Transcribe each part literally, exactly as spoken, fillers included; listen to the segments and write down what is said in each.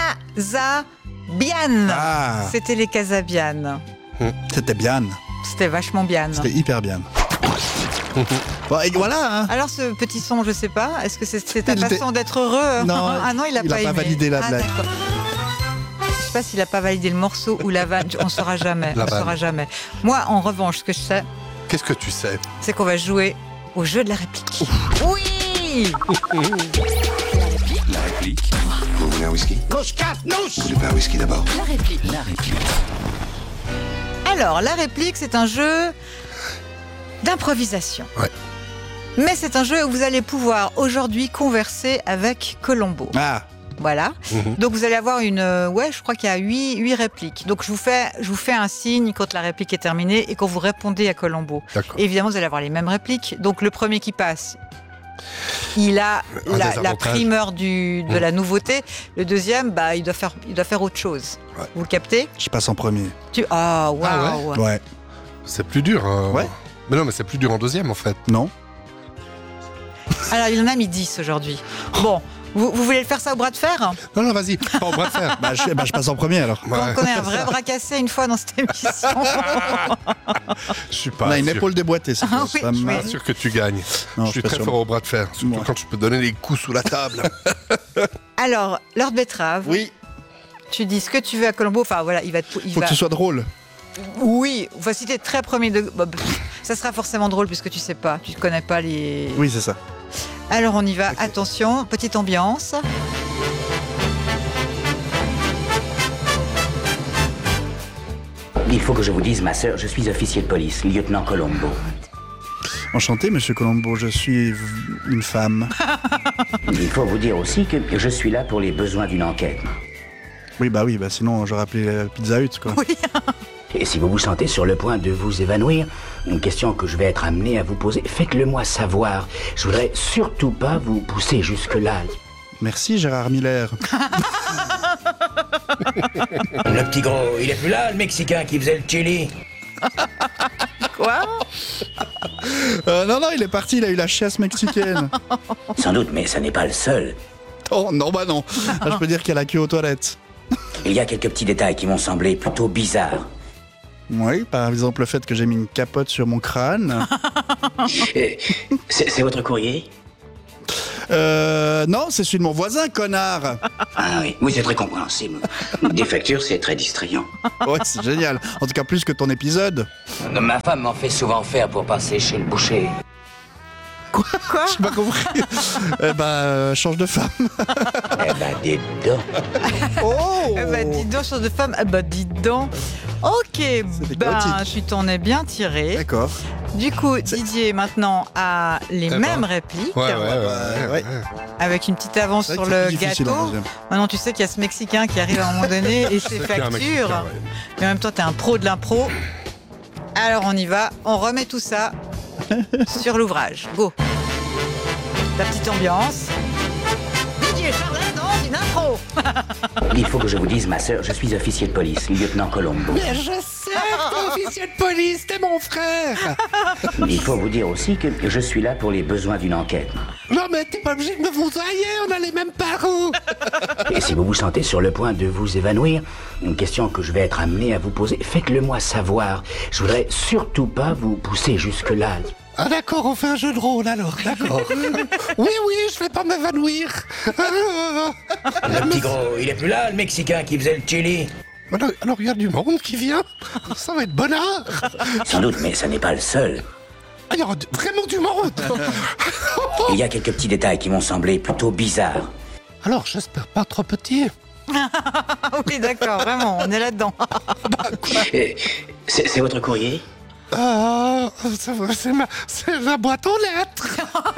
Casabian. Ah. C'était les Casabian. C'était bien. C'était vachement bien. C'était hyper bien. Bon, et voilà. Hein. Alors ce petit son, je sais pas, est-ce que c'est, c'est ta Il était- façon d'être heureux? Non, ah non, il a il pas a aimé. pas validé la Ah, blague. d'accord. Je sais pas s'il a pas validé le morceau ou la vanne, on saura jamais. La on vanne. saura jamais. Moi, en revanche, ce que je sais, Qu'est-ce que tu sais? c'est qu'on va jouer au jeu de la réplique. Oui. La réplique. Vous voulez un whisky? Vous voulez pas un whisky d'abord? La réplique. La réplique. Alors, la réplique, c'est un jeu d'improvisation. Ouais. Mais c'est un jeu où vous allez pouvoir aujourd'hui converser avec Colombo. Ah. Voilà. Mhm. Donc vous allez avoir une, euh, ouais, je crois qu'il y a huit, huit répliques. Donc je vous fais, je vous fais un signe quand la réplique est terminée et quand vous répondez à Colombo. D'accord. Évidemment, vous allez avoir les mêmes répliques. Donc le premier qui passe, il a Un la, désavantage. la primeur du, de Mhm. la nouveauté. Le deuxième, bah, il doit faire, il doit faire autre chose. Ouais. Vous le captez? Je passe en premier. Tu, ah, waouh. Ouais. C'est plus dur. Hein. Ouais. Mais non, mais c'est plus dur en deuxième en fait. Non. Alors il en a mis dix aujourd'hui. Bon, vous, vous voulez le faire ça au bras de fer? Non, non, vas-y. Pas au bras de fer. Bah je, bah, je passe en premier alors. Ouais. On connaît un vrai bras cassé une fois dans cette émission. Je suis On pas a une sûr. épaule déboîtée. C'est Ah pas oui, mal. Pas sûr que tu gagnes. Non, je suis pas très sûr. fort au bras de fer. Surtout Ouais. quand tu peux donner des coups sous la table. Alors, Lord Betrave, Oui. tu dis ce que tu veux à Colombo. Enfin voilà, il va. te- Il Faut va... que ce soit drôle. Oui, enfin si t'es très premier de. Bah, pff, ça sera forcément drôle puisque tu sais pas, tu connais pas les. Oui, c'est ça. Alors on y va. Attention, petite ambiance. Il faut que je vous dise, ma sœur, je suis officier de police, lieutenant Colombo. Enchanté, monsieur Colombo. Je suis v- une femme. Il faut vous dire aussi que je suis là pour les besoins d'une enquête. Oui, bah oui. Bah sinon, j'aurais appelé la Pizza Hut, quoi. Oui. Et si vous vous sentez sur le point de vous évanouir, une question que je vais être amené à vous poser, faites-le moi savoir. Je voudrais surtout pas vous pousser jusque-là. Merci, Gérard Miller. Le petit gros, il est plus là, le Mexicain qui faisait le chili. Quoi? Euh, non, non, il est parti. Il a eu la chasse mexicaine. Sans doute, mais ça n'est pas le seul. Oh non, bah non. Ah, je peux dire qu'il y a la queue aux toilettes. Il y a quelques petits détails qui m'ont semblé plutôt bizarres. Oui, par exemple le fait que j'ai mis une capote sur mon crâne. Euh, C'est c'est votre courrier? Euh, non, c'est celui de mon voisin, connard. Ah oui, oui, c'est très compréhensible. Des factures, c'est très distrayant. Ouais, c'est génial. En tout cas, plus que ton épisode. Ma femme m'en fait souvent faire pour passer chez le boucher. Quoi? J'ai pas compris. Eh ben, euh, change de femme. Eh ben, dis donc. Oh Eh ben, dis donc, chose de femme. Eh ben, dis donc. Ok, C'était ben, chaotique. tu t'en es bien tiré. D'accord. Du coup, Didier maintenant a les Eh ben. mêmes répliques. Ouais, ouais, ouais. ouais, ouais. Avec une petite avance C'est sur vrai que le c'est plus difficile en gâteau. deuxième. Maintenant, tu sais qu'il y a ce Mexicain qui arrive à un moment donné et ses C'est qu'il y a un factures. Mexicain, ouais. Mais en même temps, t'es un pro de l'impro. Alors, on y va. On remet tout ça sur l'ouvrage. Go. La petite ambiance. Didier Charlet dans une impro. Il faut que je vous dise, ma sœur, je suis officier de police, lieutenant Colombo. Mais je sais, t'es officier de police, t'es mon frère. Il faut vous dire aussi que je suis là pour les besoins d'une enquête. Non, mais t'es pas obligé de me vouvoyer, on a les mêmes parents. Et si vous vous sentez sur le point de vous évanouir, une question que je vais être amené à vous poser, faites-le moi savoir. Je voudrais surtout pas vous pousser jusque-là. Ah d'accord, on fait un jeu de rôle alors, d'accord. Oui, oui, je vais pas m'évanouir. Le petit gros, il est plus là, le Mexicain qui faisait le chili. Alors, alors il y a du monde qui vient. Ça va être bonheur. Sans doute, mais ça n'est pas le seul. Ah, il y aura du- vraiment du monde. Il y a quelques petits détails qui m'ont semblé plutôt bizarres. Alors, j'espère pas trop petit. Ah oui, d'accord, vraiment, on est là-dedans. Euh, C'est c'est votre courrier? Ah, c'est vrai, c'est ma, c'est la boîte aux lettres.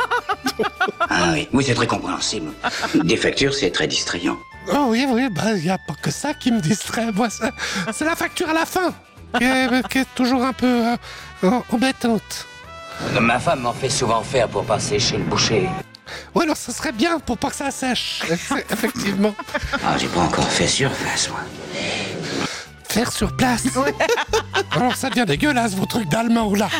Ah oui, oui, c'est très compréhensible. Des factures, c'est très distrayant. Oh oui, oui, bah, il n'y a pas que ça qui me distrait. Moi, c'est, c'est la facture à la fin qui est, qui est toujours un peu euh, embêtante. Ma femme m'en fait souvent faire pour passer chez le boucher. Ouais, alors ça serait bien pour pas que ça sèche. C'est- Effectivement. Ah, j'ai pas encore fait surface, moi. faire sur place. Ouais. Alors ça devient dégueulasse, vos trucs d'allemand, là.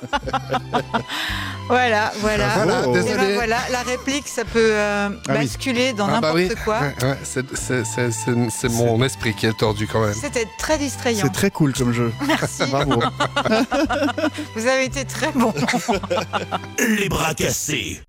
Voilà, voilà. Voilà, Oh. Et désolé. ben voilà, la réplique, ça peut euh, Ah oui. basculer dans Ah bah n'importe oui. quoi. Ouais, ouais, c'est, c'est, c'est, c'est, c'est mon esprit qui est tordu quand même. C'était très distrayant. C'est très cool comme jeu. Merci. Bravo. Vous avez été très bon. Les bras cassés.